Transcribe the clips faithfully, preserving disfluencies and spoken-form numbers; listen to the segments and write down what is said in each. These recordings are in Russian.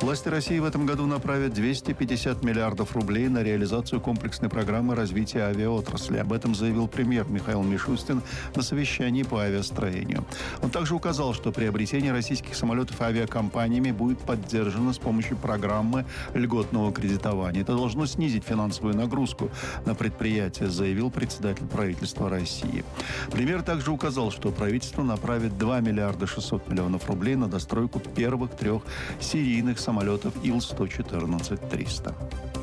Власти России в этом году направят двести пятьдесят миллиардов рублей на реализацию комплексной программы развития авиаотрасли. Об этом заявил премьер Михаил Мишустин на совещании по авиастроению. Он также указал, что приобретение российских самолетов авиакомпаниями будет поддержано с помощью программы льготного кредитования. Это должно снизить финансовую нагрузку на предприятия, заявил председатель правительства России. Премьер также указал, что правительство направит два миллиарда шестьсот миллионов рублей на достройку первых трех серийных самолетов самолетов Ил сто четырнадцать триста.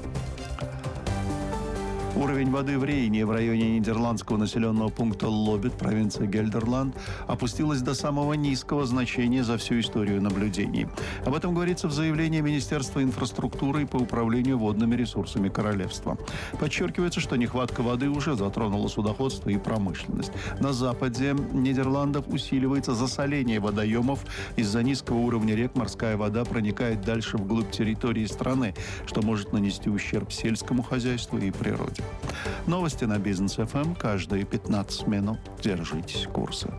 Уровень воды в Рейне в районе нидерландского населенного пункта Лобет, провинция Гельдерланд, опустилась до самого низкого значения за всю историю наблюдений. Об этом говорится в заявлении Министерства инфраструктуры и по управлению водными ресурсами королевства. Подчеркивается, что нехватка воды уже затронула судоходство и промышленность. На западе Нидерландов усиливается засоление водоемов. Из-за низкого уровня рек морская вода проникает дальше вглубь территории страны, что может нанести ущерб сельскому хозяйству и природе. Новости на Бизнес эф эм каждые пятнадцать минут. Держитесь курса.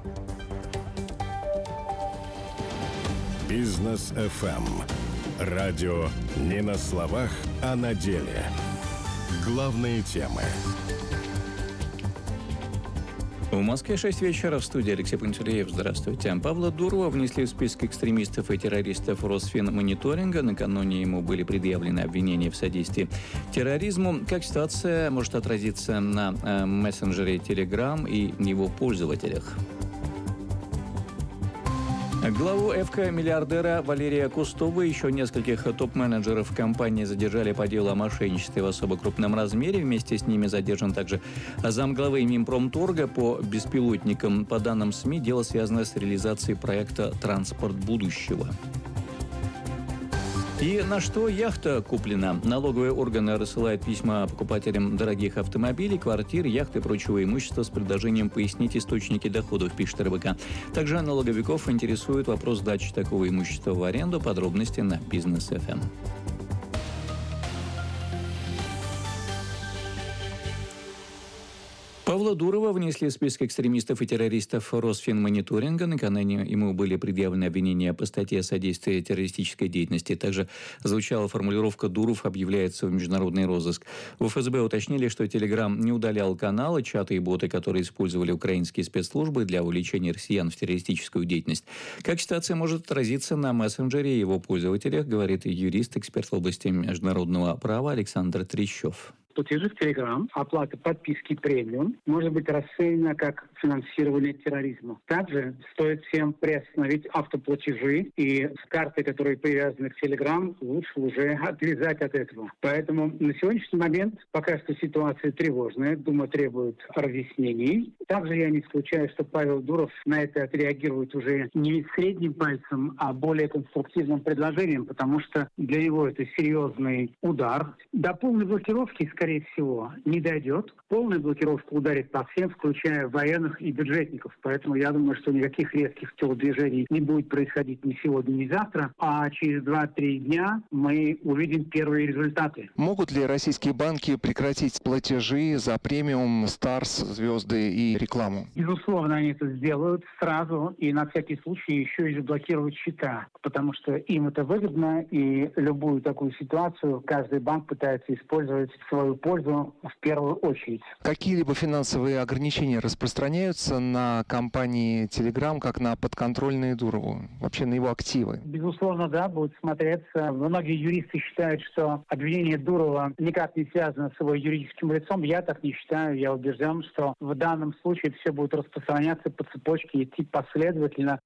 Бизнес эф эм. Радио не на словах, а на деле. Главные темы. В Москве шесть вечера. В студии Алексей Пантелеев. Здравствуйте. Павла Дурова внесли в список экстремистов и террористов Росфинмониторинга. Накануне ему были предъявлены обвинения в содействии терроризму. Как ситуация может отразиться на э, мессенджере Telegram и его пользователях? Главу ЭФКО-миллиардера Валерия Кустова и еще нескольких топ-менеджеров компании задержали по делу о мошенничестве в особо крупном размере. Вместе с ними задержан также замглавы Минпромторга по беспилотникам. По данным СМИ, дело связано с реализацией проекта «Транспорт будущего». И на что яхта куплена? Налоговые органы рассылают письма покупателям дорогих автомобилей, квартир, яхт и прочего имущества с предложением пояснить источники доходов, пишет эр бэ ка. Также налоговиков интересует вопрос сдачи такого имущества в аренду. Подробности на Бизнес эф эм. Павла Дурова внесли в список экстремистов и террористов Росфинмониторинга. Накануне ему были предъявлены обвинения по статье о содействии террористической деятельности. Также звучала формулировка «Дуров объявляется в международный розыск». В эф эс бэ уточнили, что Телеграм не удалял каналы, чаты и боты, которые использовали украинские спецслужбы для увлечения россиян в террористическую деятельность. Как ситуация может отразиться на мессенджере и его пользователях, говорит юрист, эксперт в области международного права Александр Трещев. Платежи в Telegram, оплата подписки премиум может быть расценена как финансирование терроризма. Также стоит всем приостановить автоплатежи, и с карты, которые привязаны к Telegram, лучше уже отвязать от этого. Поэтому на сегодняшний момент пока что ситуация тревожная, думаю, требует разъяснений. Также я не исключаю, что Павел Дуров на это отреагирует уже не средним пальцем, а более конструктивным предложением, потому что для него это серьезный удар. До полной блокировки, скорее всего, не дойдет. Полная блокировка ударит по всем, включая военных и бюджетников. Поэтому я думаю, что никаких резких телодвижений не будет происходить ни сегодня, ни завтра. А через два-три дня мы увидим первые результаты. Могут ли российские банки прекратить платежи за премиум, Старс, звезды и рекламу? Безусловно, они это сделают сразу и на всякий случай еще и заблокировать счета. Потому что им это выгодно, и любую такую ситуацию каждый банк пытается использовать в свою пользу в первую очередь. Какие-либо финансовые ограничения распространяются на компании Telegram, как на подконтрольные Дурову, вообще на его активы? Безусловно, да, будет смотреться. Многие юристы считают, что обвинение Дурова никак не связано с его юридическим лицом. Я так не считаю. Я убежден, что в данном случае все будет распространяться по цепочке, идти последовательно.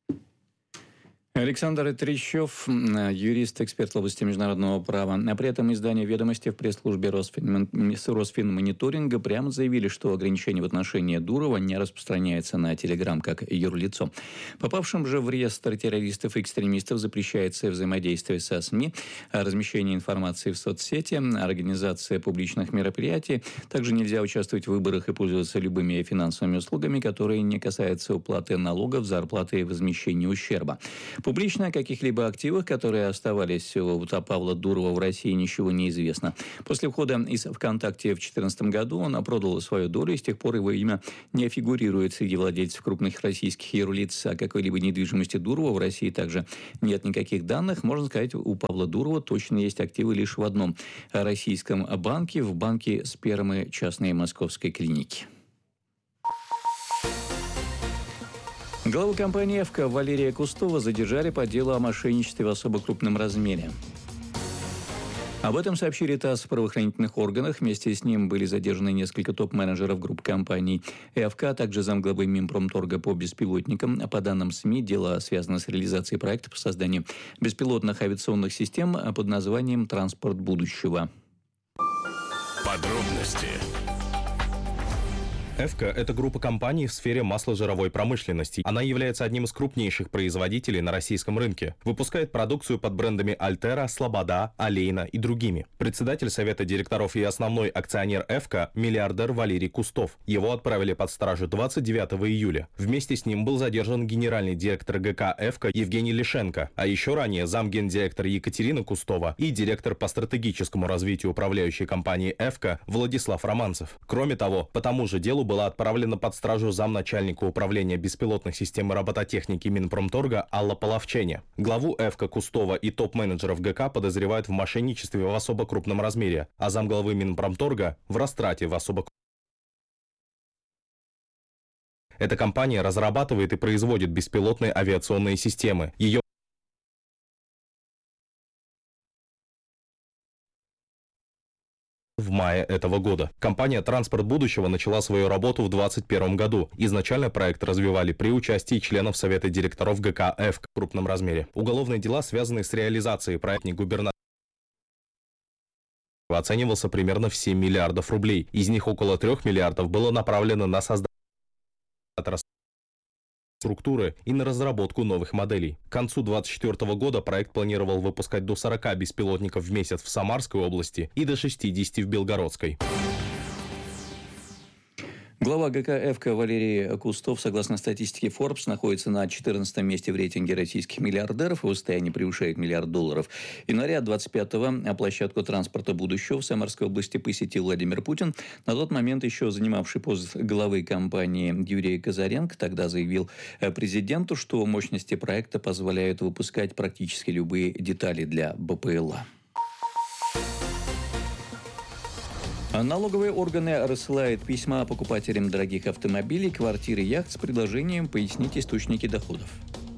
Александр Трещев, юрист, эксперт в области международного права. А при этом издание «Ведомости» в пресс-службе Росфин... Росфинмониторинга прямо заявили, что ограничение в отношении Дурова не распространяется на Телеграм как юрлицо. Попавшим же в реестр террористов и экстремистов запрещается взаимодействие со СМИ, размещение информации в соцсети, организация публичных мероприятий. Также нельзя участвовать в выборах и пользоваться любыми финансовыми услугами, которые не касаются уплаты налогов, зарплаты и возмещения ущерба. Публично о каких-либо активах, которые оставались у Павла Дурова в России, ничего не известно. После ухода из ВКонтакте в две тысячи четырнадцатом году он продал свою долю, и с тех пор его имя не фигурирует среди владельцев крупных российских юрлиц. О какой-либо недвижимости Дурова в России также нет никаких данных. Можно сказать, у Павла Дурова точно есть активы лишь в одном российском банке, в банке спермы частной московской клиники. Главу компании «Эвка» Валерия Кустова задержали по делу о мошенничестве в особо крупном размере. Об этом сообщили ТАСС в правоохранительных органах. Вместе с ним были задержаны несколько топ-менеджеров групп компаний «ЭВК», а также замглавы Минпромторга по беспилотникам. По данным СМИ, дело связано с реализацией проекта по созданию беспилотных авиационных систем под названием «Транспорт будущего». Подробности. «Эвка» — это группа компаний в сфере масложировой промышленности. Она является одним из крупнейших производителей на российском рынке. Выпускает продукцию под брендами «Альтера», «Слобода», «Олейна» и другими. Председатель совета директоров и основной акционер «Эвка» — миллиардер Валерий Кустов. Его отправили под стражу двадцать девятого июля. Вместе с ним был задержан генеральный директор ГК «Эвка» Евгений Лишенко, а еще ранее замгендиректор Екатерина Кустова и директор по стратегическому развитию управляющей компании «Эвка» Владислав Романцев. Кроме того, по тому же делу была отправлена под стражу замначальника управления беспилотных систем и робототехники Минпромторга Алла Половчене. Главу «Эвка» Кустова и топ-менеджеров ГК подозревают в мошенничестве в особо крупном размере, а замглавы Минпромторга в растрате в особо крупном. Эта компания разрабатывает и производит беспилотные авиационные системы. Ее в мае этого года. Компания «Транспорт будущего» начала свою работу в две тысячи двадцать первом году. Изначально проект развивали при участии членов Совета директоров ГК «Эвка» в крупном размере. Уголовные дела, связанные с реализацией проекта губернатора, оценивался примерно в семь миллиардов рублей. Из них около трех миллиардов было направлено на создание структуры и на разработку новых моделей. К концу две тысячи двадцать четвёртого года проект планировал выпускать до сорока беспилотников в месяц в Самарской области и до шестидесяти в Белгородской. Глава ГК «Эвка» Валерий Кустов, согласно статистике Forbes, находится на четырнадцатом месте в рейтинге российских миллиардеров. Его состояние превышает миллиард долларов. В январе двадцать пятого площадку транспорта будущего в Самарской области посетил Владимир Путин. На тот момент еще занимавший пост главы компании Юрий Казаренко тогда заявил президенту, что мощности проекта позволяют выпускать практически любые детали для БПЛА. Налоговые органы рассылают письма покупателям дорогих автомобилей, квартир и яхт с предложением пояснить источники доходов.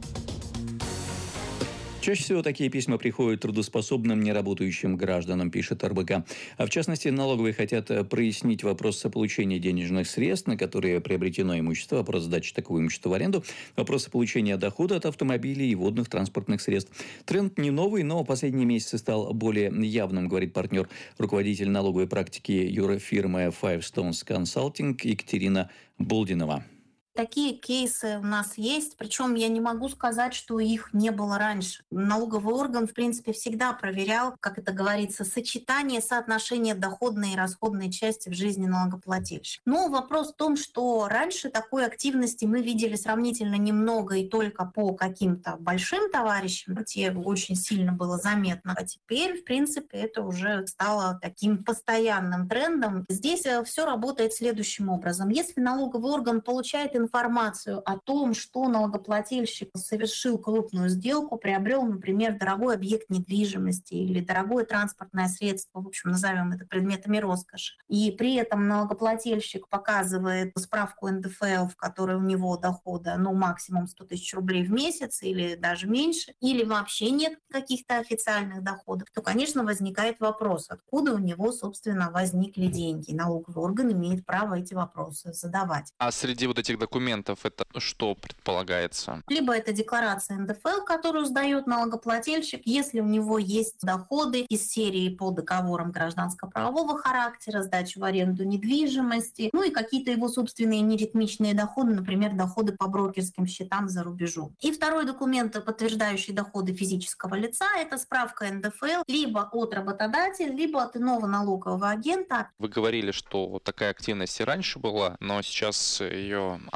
Чаще всего такие письма приходят трудоспособным неработающим гражданам, пишет эр бэ ка. А в частности, налоговые хотят прояснить вопрос получения денежных средств, на которые приобретено имущество, вопрос сдачи такого имущества в аренду, вопрос получения дохода от автомобилей и водных транспортных средств. Тренд не новый, но в последние месяцы стал более явным, говорит партнер, руководитель налоговой практики юрфирмы Five Stones Consulting Екатерина Болдинова. Такие кейсы у нас есть, причем я не могу сказать, что их не было раньше. Налоговый орган, в принципе, всегда проверял, как это говорится, сочетание, соотношение доходной и расходной части в жизни налогоплательщика. Но вопрос в том, что раньше такой активности мы видели сравнительно немного и только по каким-то большим товарищам, где очень сильно было заметно. А теперь, в принципе, это уже стало таким постоянным трендом. Здесь все работает следующим образом. Если налоговый орган получает информацию о том, что налогоплательщик совершил крупную сделку, приобрел, например, дорогой объект недвижимости или дорогое транспортное средство, в общем, назовем это предметами роскоши, и при этом налогоплательщик показывает справку эн дэ эф эл, в которой у него дохода, ну, максимум сто тысяч рублей в месяц или даже меньше, или вообще нет каких-то официальных доходов, то, конечно, возникает вопрос, откуда у него, собственно, возникли деньги. Налоговый орган имеет право эти вопросы задавать. А среди вот этих документов документов это что предполагается? Либо это декларация эн дэ эф эл, которую сдает налогоплательщик, если у него есть доходы из серии по договорам гражданско-правового характера, сдача в аренду недвижимости, ну и какие-то его собственные неритмичные доходы, например, доходы по брокерским счетам за рубежом. И второй документ, подтверждающий доходы физического лица, это справка эн дэ эф эл либо от работодателя, либо от иного налогового агента. Вы говорили, что такая активность и раньше была, но сейчас ее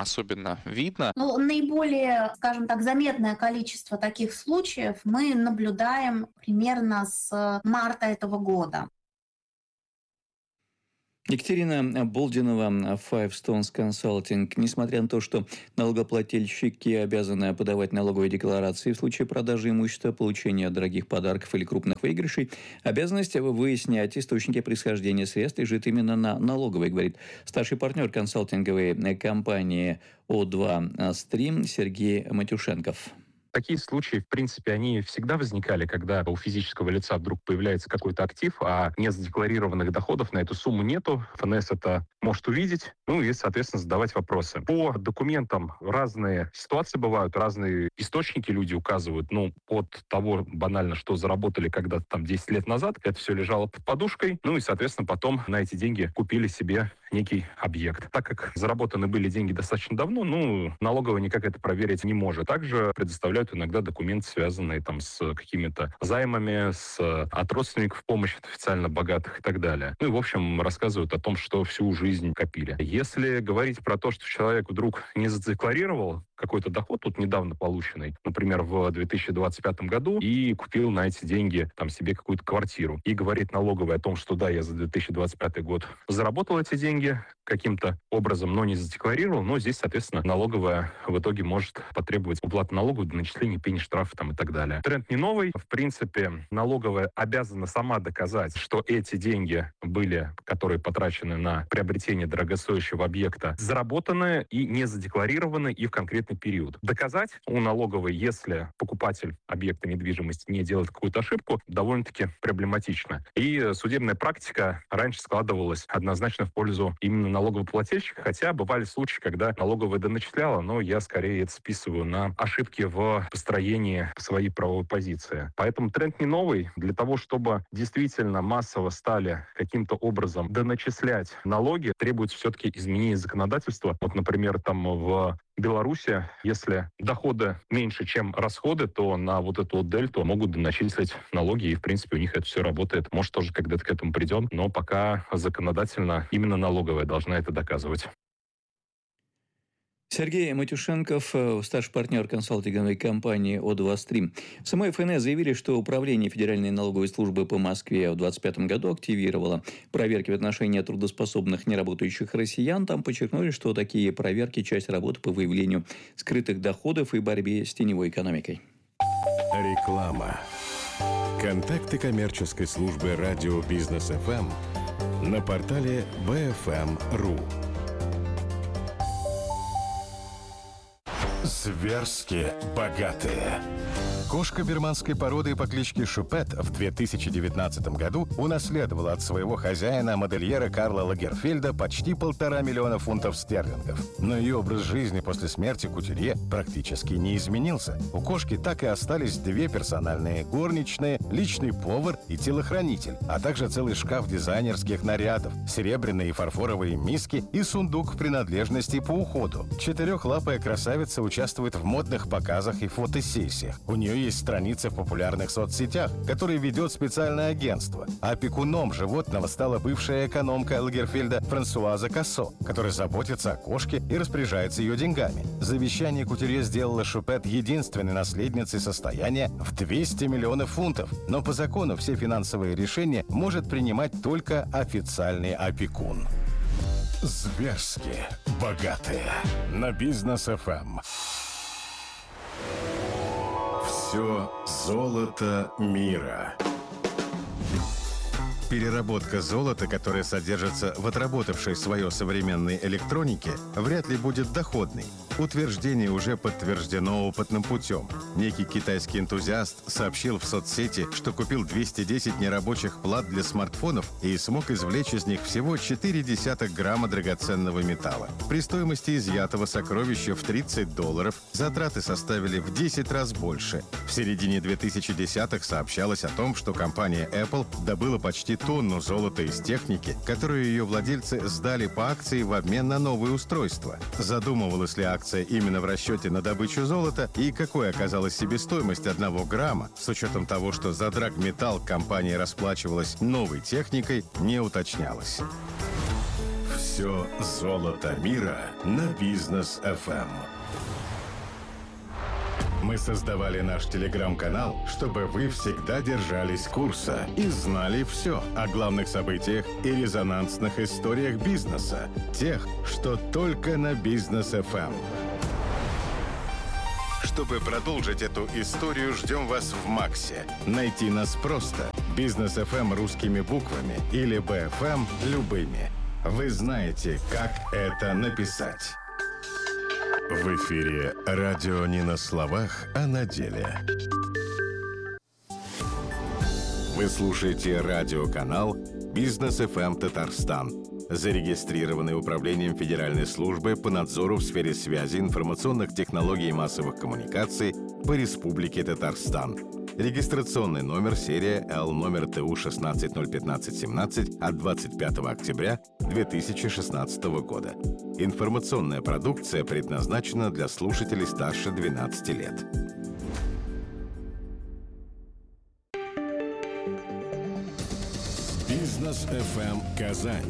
особенно видно? Ну, наиболее, скажем так, заметное количество таких случаев мы наблюдаем примерно с марта этого года. Екатерина Болдинова, Five Stones Consulting. Несмотря на то, что налогоплательщики обязаны подавать налоговые декларации в случае продажи имущества, получения дорогих подарков или крупных выигрышей, обязанность выяснять источники происхождения средств лежит именно на налоговой, говорит старший партнер консалтинговой компании О два Стрим Сергей Матюшенков. Такие случаи, в принципе, они всегда возникали, когда у физического лица вдруг появляется какой-то актив, а незадекларированных доходов на эту сумму нету. эф эн эс это может увидеть, ну и, соответственно, задавать вопросы. По документам разные ситуации бывают, разные источники люди указывают. Ну, от того, банально, что заработали когда-то там десять лет назад, это все лежало под подушкой, ну и, соответственно, потом на эти деньги купили себе некий объект. Так как заработаны были деньги достаточно давно, ну, налоговая никак это проверить не может. Также предоставляют иногда документы, связанные там с какими-то займами, с, от родственников помощи, от официально богатых и так далее. Ну и, в общем, рассказывают о том, что всю жизнь копили. Если говорить про то, что человек вдруг не задекларировал какой-то доход, тут недавно полученный, например, в две тысячи двадцать пятом году, и купил на эти деньги там себе какую-то квартиру, и говорит налоговой о том, что да, я за две тысячи двадцать пятый год заработал эти деньги каким-то образом, но не задекларировал, но здесь, соответственно, налоговая в итоге может потребовать уплаты налогов, начисления пени, штрафов там и так далее. Тренд не новый. В принципе, налоговая обязана сама доказать, что эти деньги были, которые потрачены на приобретение дорогостоящего объекта, заработаны и не задекларированы и в конкретный период. Доказать у налоговой, если покупатель объекта недвижимости не делает какую-то ошибку, довольно-таки проблематично. И судебная практика раньше складывалась однозначно в пользу именно налогоплательщика, хотя бывали случаи, когда налоговая доначисляла, но я скорее это списываю на ошибки в построении своей правовой позиции. Поэтому тренд не новый. Для того, чтобы действительно массово стали каким-то образом доначислять налоги, требуется все-таки изменение законодательства. Вот, например, там в Беларуси, если доходы меньше, чем расходы, то на вот эту вот дельту могут доначислить налоги, и, в принципе, у них это все работает. Может, тоже когда-то к этому придем, но пока законодательно именно налоговая должна это доказывать. Сергей Матюшенков, старший партнер консалтинговой компании О два Стрим. В самой эф эн эс заявили, что Управление Федеральной налоговой службы по Москве в две тысячи двадцать пятом году активировало проверки в отношении трудоспособных неработающих россиян. Там подчеркнули, что такие проверки – часть работы по выявлению скрытых доходов и борьбе с теневой экономикой. Реклама. Контакты коммерческой службы радио Бизнес эф эм на портале бэ эф эм точка ру. Зверски богатые. Кошка бирманской породы по кличке Шупет в две тысячи девятнадцатом году унаследовала от своего хозяина, модельера Карла Лагерфельда, почти полтора миллиона фунтов стерлингов. Но ее образ жизни после смерти кутюрье практически не изменился. У кошки так и остались две персональные горничные, личный повар и телохранитель, а также целый шкаф дизайнерских нарядов, серебряные и фарфоровые миски и сундук принадлежностей по уходу. Четырехлапая красавица участвует в модных показах и фотосессиях. У нее есть страница в популярных соцсетях, которые ведет специальное агентство. А опекуном животного стала бывшая экономка Лагерфельда Франсуаза Кассо, которая заботится о кошке и распоряжается ее деньгами. Завещание кутюрье сделало Шупет единственной наследницей состояния в двести миллионов фунтов. Но по закону все финансовые решения может принимать только официальный опекун. Зверски богатые. На Бизнес эф эм. Все золото мира. Переработка золота, которое содержится в отработавшей свое современной электронике, вряд ли будет доходной. Утверждение уже подтверждено опытным путем. Некий китайский энтузиаст сообщил в соцсети, что купил двести десять нерабочих плат для смартфонов и смог извлечь из них всего четыре десятых грамма драгоценного металла. При стоимости изъятого сокровища в тридцать долларов затраты составили в десять раз больше. В середине две тысячи десятых сообщалось о том, что компания Apple добыла почти тонну золота из техники, которую ее владельцы сдали по акции в обмен на новые устройства. Задумывалась ли акция именно в расчете на добычу золота и какой оказалась себестоимость одного грамма, с учетом того, что за драгметалл компания расплачивалась новой техникой, не уточнялось. Все золото мира на Бизнес эф эм. Мы создавали наш телеграм-канал, чтобы вы всегда держались курса и знали все о главных событиях и резонансных историях бизнеса, тех, что только на Бизнес эф эм. Чтобы продолжить эту историю, ждем вас в Максе. Найти нас просто. Бизнес эф эм русскими буквами или би эф эм любыми. Вы знаете, как это написать. В эфире радио не на словах, а на деле. Вы слушаете радиоканал Бизнес эф эм Татарстан, зарегистрированный Управлением Федеральной службы по надзору в сфере связи, информационных технологий и массовых коммуникаций по Республике Татарстан. Регистрационный номер серия Л номер ТУ шестнадцать ноль пятнадцать семнадцать от двадцать пятого октября две тысячи шестнадцатого года. Информационная продукция предназначена для слушателей старше двенадцати лет. Бизнес эф эм Казань.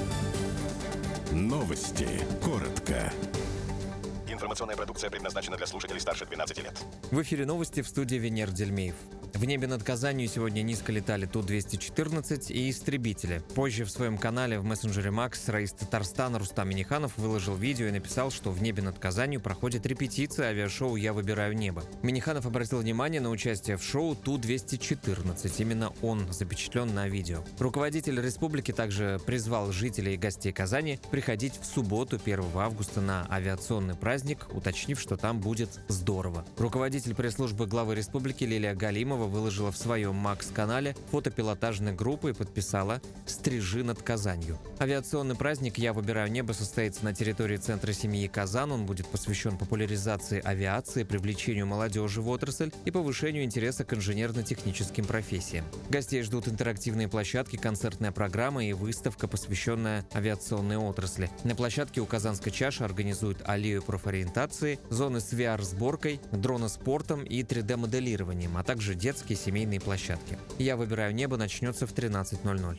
Новости. Коротко. Информационная продукция предназначена для слушателей старше двенадцати лет. В эфире новости, в студии Венер Дельмеев. В небе над Казанью сегодня низко летали Ту двести четырнадцать и истребители. Позже в своем канале в мессенджере Макс раис Татарстана Рустам Миниханов выложил видео и написал, что в небе над Казанью проходит репетиция авиашоу «Я выбираю небо». Миниханов обратил внимание на участие в шоу Ту двести четырнадцать. Именно он запечатлен на видео. Руководитель республики также призвал жителей и гостей Казани приходить в субботу, первого августа, на авиационный праздник, уточнив, что там будет здорово. Руководитель пресс-службы главы республики Лилия Галимова выложила в своем Макс-канале фото пилотажной группы и подписала «Стрижи над Казанью». Авиационный праздник «Я выбираю небо» состоится на территории Центра семьи Казан. Он будет посвящен популяризации авиации, привлечению молодежи в отрасль и повышению интереса к инженерно-техническим профессиям. Гостей ждут интерактивные площадки, концертная программа и выставка, посвященная авиационной отрасли. На площадке у Казанской чаши организуют аллею профориентации, зоны с ви ар-сборкой, дроноспортом и три дэ-моделированием, а также детские семейные площадки. «Я выбираю небо» начнется в тринадцать ноль ноль.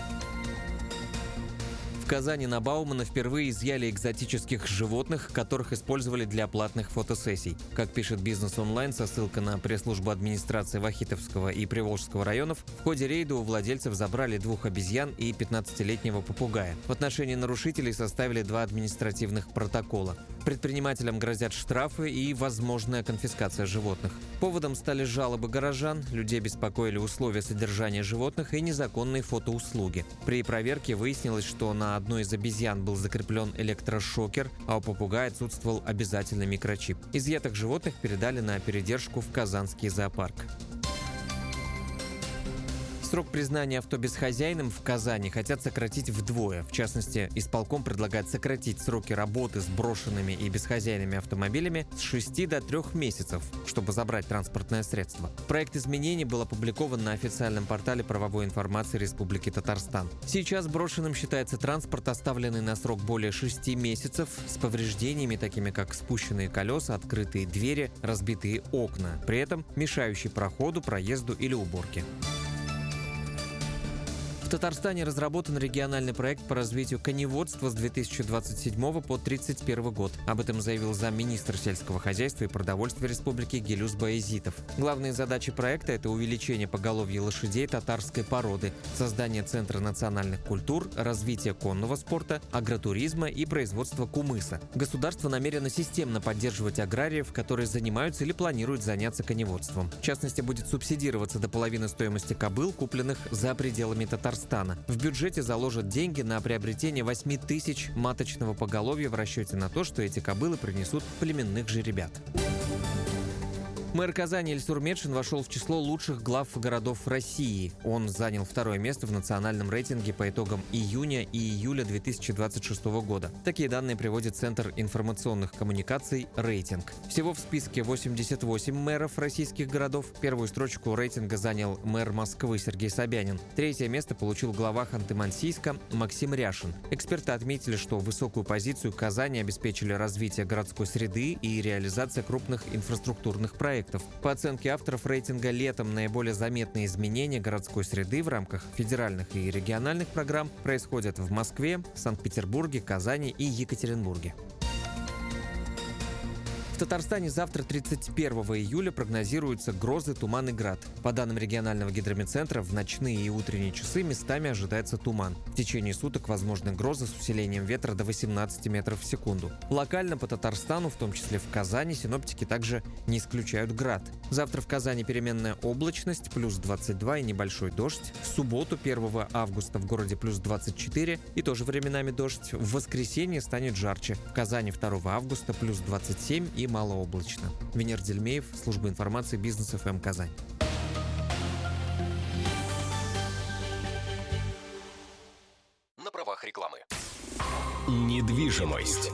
В Казани на Баумана впервые изъяли экзотических животных, которых использовали для платных фотосессий. Как пишет Бизнес Онлайн со ссылкой на пресс-службу администрации Вахитовского и Приволжского районов, в ходе рейда у владельцев забрали двух обезьян и пятнадцатилетнего попугая. В отношении нарушителей составили два административных протокола. Предпринимателям грозят штрафы и возможная конфискация животных. Поводом стали жалобы горожан, людей беспокоили условия содержания животных и незаконные фотоуслуги. При проверке выяснилось, что на одной из обезьян был закреплен электрошокер, а у попугая отсутствовал обязательный микрочип. Изъятых животных передали на передержку в Казанский зоопарк. Срок признания авто безхозяйным в Казани хотят сократить вдвое. В частности, исполком предлагает сократить сроки работы с брошенными и бесхозяйными автомобилями с шести до трех месяцев, чтобы забрать транспортное средство. Проект изменений был опубликован на официальном портале правовой информации Республики Татарстан. Сейчас брошенным считается транспорт, оставленный на срок более шести месяцев, с повреждениями, такими как спущенные колеса, открытые двери, разбитые окна, при этом мешающий проходу, проезду или уборке. В Татарстане разработан региональный проект по развитию коневодства с две тысячи двадцать седьмого по две тысячи тридцать первый год. Об этом заявил замминистра сельского хозяйства и продовольствия республики Гелюс Баязитов. Главные задачи проекта – это увеличение поголовья лошадей татарской породы, создание Центра национальных культур, развитие конного спорта, агротуризма и производства кумыса. Государство намерено системно поддерживать аграриев, которые занимаются или планируют заняться коневодством. В частности, будет субсидироваться до половины стоимости кобыл, купленных за пределами Татарстана. В бюджете заложат деньги на приобретение восьми тысяч маточного поголовья в расчете на то, что эти кобылы принесут племенных жеребят. Мэр Казани Ильсур Медшин вошел в число лучших глав городов России. Он занял второе место в национальном рейтинге по итогам июня и июля две тысячи двадцать шестого года. Такие данные приводит Центр информационных коммуникаций «Рейтинг». Всего в списке восемьдесят восемь мэров российских городов. Первую строчку рейтинга занял мэр Москвы Сергей Собянин. Третье место получил глава Ханты-Мансийска Максим Ряшин. Эксперты отметили, что высокую позицию Казани обеспечили развитие городской среды и реализация крупных инфраструктурных проектов. проектов. По оценке авторов рейтинга летом наиболее заметные изменения городской среды в рамках федеральных и региональных программ происходят в Москве, Санкт-Петербурге, Казани и Екатеринбурге. В Татарстане завтра, тридцать первого июля, прогнозируются грозы, туман и град. По данным регионального гидрометцентра, в ночные и утренние часы местами ожидается туман. В течение суток возможны грозы с усилением ветра до восемнадцати метров в секунду. Локально по Татарстану, в том числе в Казани, синоптики также не исключают град. Завтра в Казани переменная облачность, плюс двадцать два и небольшой дождь. В субботу, первого августа, в городе плюс двадцать четыре и тоже временами дождь. В воскресенье станет жарче. В Казани второго августа плюс двадцать семь и малооблачно. Венер Дельмеев, служба информации Бизнес эф эм Казань. На правах рекламы. Недвижимость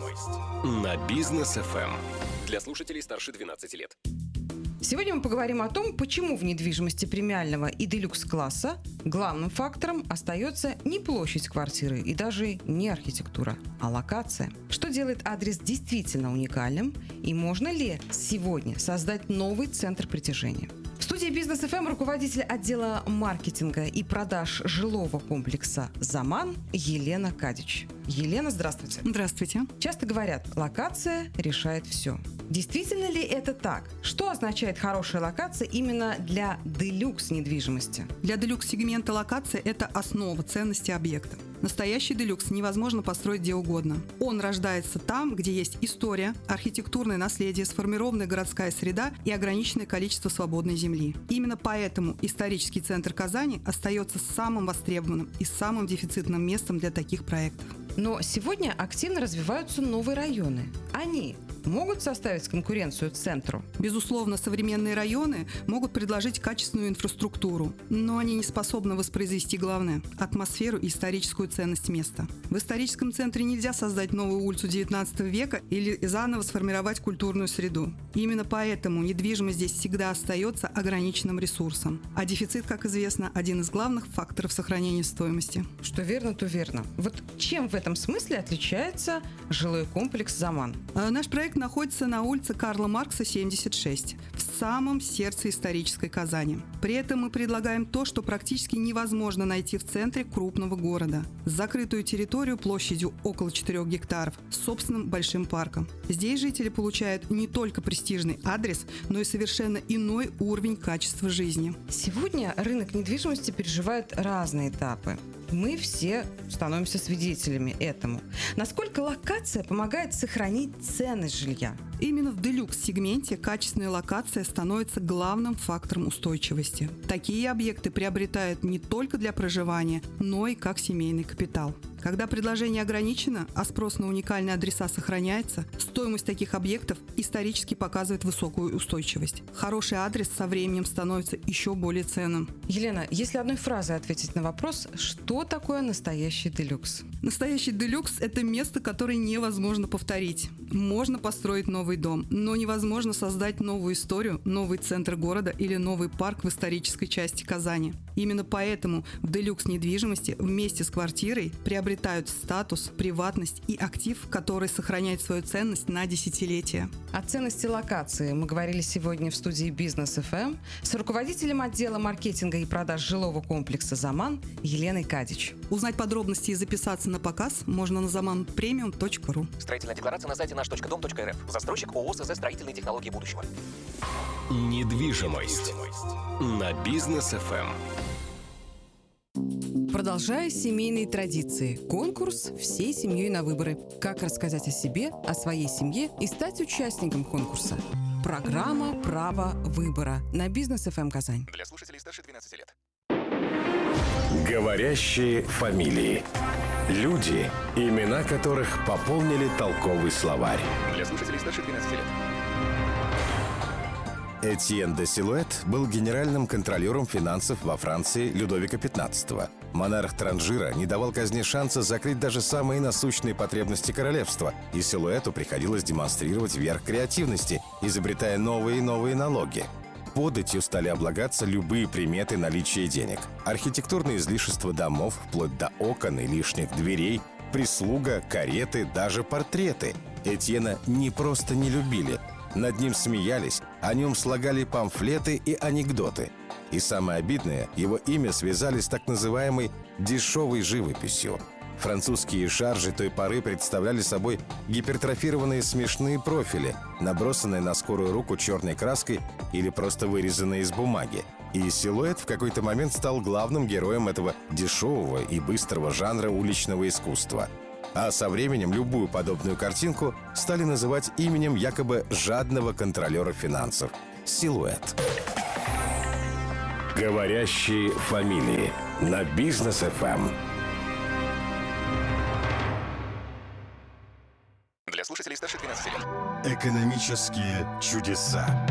на Бизнес эф эм для слушателей старше двенадцати лет. Сегодня мы поговорим о том, почему в недвижимости премиального и делюкс-класса главным фактором остается не площадь квартиры и даже не архитектура, а локация. Что делает адрес действительно уникальным и можно ли сегодня создать новый центр притяжения? В студии Бизнес эф эм руководитель отдела маркетинга и продаж жилого комплекса «Заман» Елена Кадич. Елена, здравствуйте. Здравствуйте. Часто говорят, локация решает все. Действительно ли это так? Что означает хорошая локация именно для делюкс недвижимости? Для делюкс-сегмента локация – это основа ценности объекта. Настоящий делюкс невозможно построить где угодно. Он рождается там, где есть история, архитектурное наследие, сформированная городская среда и ограниченное количество свободной земли. Именно поэтому исторический центр Казани остается самым востребованным и самым дефицитным местом для таких проектов. Но сегодня активно развиваются новые районы. Они могут составить конкуренцию центру? Безусловно, современные районы могут предложить качественную инфраструктуру, но они не способны воспроизвести главное – атмосферу и историческую ценность места. В историческом центре нельзя создать новую улицу девятнадцатого века или заново сформировать культурную среду. Именно поэтому недвижимость здесь всегда остается ограниченным ресурсом. А дефицит, как известно, один из главных факторов сохранения стоимости. Что верно, то верно. Вот чем в этом смысле отличается жилой комплекс «Заман»? А наш проект находится на улице Карла Маркса, семьдесят шесть, в самом сердце исторической Казани. При этом мы предлагаем то, что практически невозможно найти в центре крупного города. Закрытую территорию площадью около четырёх гектаров с собственным большим парком. Здесь жители получают не только престижный адрес, но и совершенно иной уровень качества жизни. Сегодня рынок недвижимости переживает разные этапы. Мы все становимся свидетелями этому. Насколько локация помогает сохранить ценность жилья? Именно в делюкс-сегменте качественная локация становится главным фактором устойчивости. Такие объекты приобретают не только для проживания, но и как семейный капитал. Когда предложение ограничено, а спрос на уникальные адреса сохраняется, стоимость таких объектов исторически показывает высокую устойчивость. Хороший адрес со временем становится еще более ценным. Елена, если одной фразой ответить на вопрос, что такое настоящий делюкс? Настоящий делюкс – это место, которое невозможно повторить. Можно построить новый дом, но невозможно создать новую историю, новый центр города или новый парк в исторической части Казани. Именно поэтому в делюкс-недвижимости вместе с квартирой приобретают статус, приватность и актив, который сохраняет свою ценность на десятилетия. О ценности локации мы говорили сегодня в студии Бизнес эф эм с руководителем отдела маркетинга и продаж жилого комплекса «Заман» Еленой Кадич. Узнать подробности и записаться на показ можно на заман премиум точка ру. Строительная декларация на сайте наш точка дом точка эр эф. Застройщик ООО СЗ «Строительные технологии будущего». Недвижимость на Бизнес эф эм. Продолжая семейные традиции. Конкурс «Всей семьей на выборы». Как рассказать о себе, о своей семье и стать участником конкурса. Программа «Право выбора» на Бизнес эф эм Казань. Для слушателей старше двенадцати лет. Говорящие фамилии. Люди, имена которых пополнили толковый словарь. Для слушателей старше двенадцати лет. Этьен де Силуэт был генеральным контролером финансов во Франции Людовика пятнадцатого. Монарх Транжира не давал казне шанса закрыть даже самые насущные потребности королевства, и Силуэту приходилось демонстрировать верх креативности, изобретая новые и новые налоги. Податью стали облагаться любые приметы наличия денег. Архитектурные излишества домов, вплоть до окон и лишних дверей, прислуга, кареты, даже портреты. Этьена не просто не любили, над ним смеялись, О нем слагали памфлеты и анекдоты. И самое обидное, его имя связали с так называемой «дешевой живописью». Французские шаржи той поры представляли собой гипертрофированные смешные профили, набросанные на скорую руку черной краской или просто вырезанные из бумаги. И силуэт в какой-то момент стал главным героем этого дешевого и быстрого жанра уличного искусства. А со временем любую подобную картинку стали называть именем якобы жадного контролера финансов – «Силуэт». Говорящие фамилии на Бизнес эф эм. Для слушателей старше двенадцати лет. Экономические чудеса.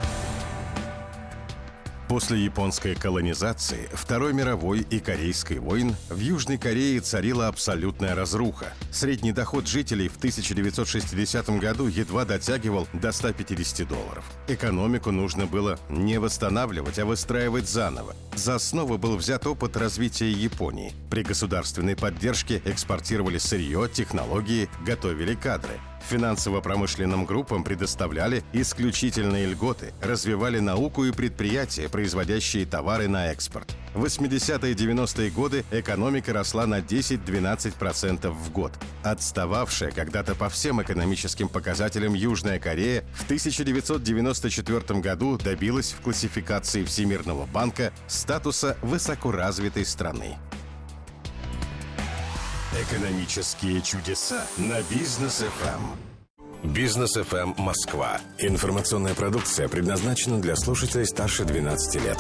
После японской колонизации, Второй мировой и Корейской войн в Южной Корее царила абсолютная разруха. Средний доход жителей в тысяча девятьсот шестидесятом году едва дотягивал до ста пятидесяти долларов. Экономику нужно было не восстанавливать, а выстраивать заново. За основу был взят опыт развития Японии. При государственной поддержке экспортировали сырье, технологии, готовили кадры. Финансово-промышленным группам предоставляли исключительные льготы, развивали науку и предприятия, производящие товары на экспорт. В восьмидесятые и девяностые годы экономика росла на десять-двенадцать процентов в год. Отстававшая когда-то по всем экономическим показателям Южная Корея в тысяча девятьсот девяносто четвёртом году добилась в классификации Всемирного банка статуса высокоразвитой страны. Экономические чудеса на Бизнес эф эм. Бизнес эф эм Москва. Информационная продукция предназначена для слушателей старше двенадцати лет.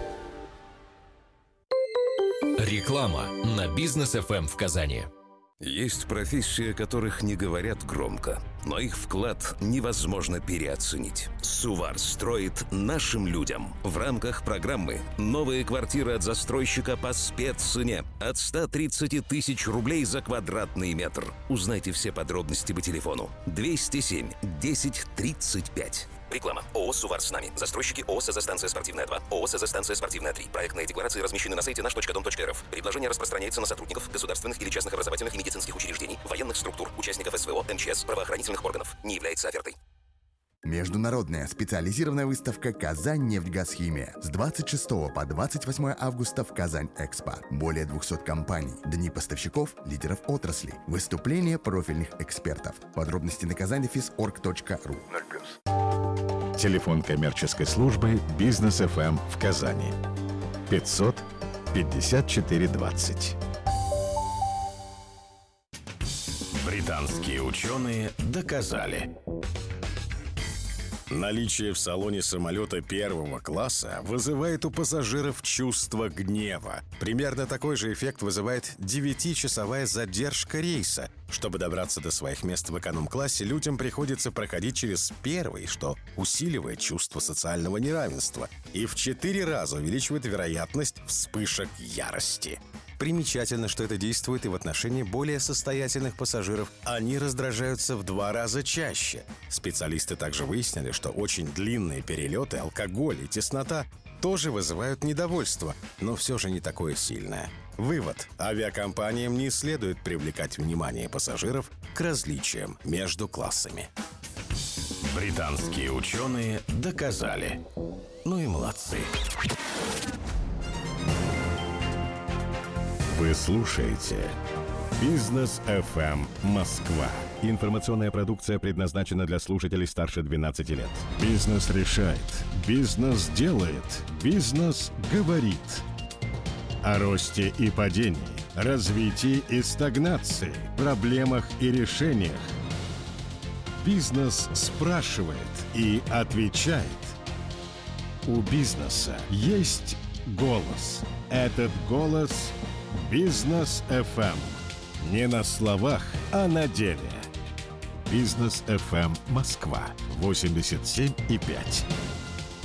Реклама на Бизнес эф эм в Казани. Есть профессии, о которых не говорят громко, но их вклад невозможно переоценить. Сувар строит нашим людям в рамках программы «Новые квартиры от застройщика по спеццене» от ста тридцати тысяч рублей за квадратный метр. Узнайте все подробности по телефону двести семь десять тридцать пять. Реклама. ООО «Сувар с нами». Застройщики ООО «СЗ-станция спортивная два», ООО «СЗ-станция спортивная три». Проектные декларации размещены на сайте наш точка дом точка эр эф. Предложение распространяется на сотрудников государственных или частных образовательных и медицинских учреждений, военных структур, участников эс вэ о, эм че эс, правоохранительных органов. Не является офертой. Международная специализированная выставка «Казань-Нефтьгазхимия» с двадцать шестого по двадцать восьмое августа в Казань-Экспо. Более двухсот компаний, дни поставщиков, лидеров отрасли, выступления профильных экспертов. Подробности на казаньдефис точка орг точка ру. Телефон коммерческой службы Бизнес эф эм в Казани. пятьсот пятьдесят четыре двадцать. Британские ученые доказали. Наличие в салоне самолета первого класса вызывает у пассажиров чувство гнева. Примерно такой же эффект вызывает девятичасовая задержка рейса. Чтобы добраться до своих мест в эконом-классе, людям приходится проходить через первый, что усиливает чувство социального неравенства и в четыре раза увеличивает вероятность вспышек ярости. Примечательно, что это действует и в отношении более состоятельных пассажиров. Они раздражаются в два раза чаще. Специалисты также выяснили, что очень длинные перелеты, алкоголь и теснота тоже вызывают недовольство, но все же не такое сильное. Вывод. Авиакомпаниям не следует привлекать внимание пассажиров к различиям между классами. Британские ученые доказали. Ну и молодцы. Вы слушаете Бизнес эф эм Москва. Информационная продукция предназначена для слушателей старше двенадцати лет. Бизнес решает. Бизнес делает. Бизнес говорит. О росте и падении, развитии и стагнации, проблемах и решениях. Бизнес спрашивает и отвечает. У бизнеса есть голос. Этот голос – Бизнес эф эм. Не на словах, а на деле. Бизнес эф эм Москва. восемьдесят семь и пять.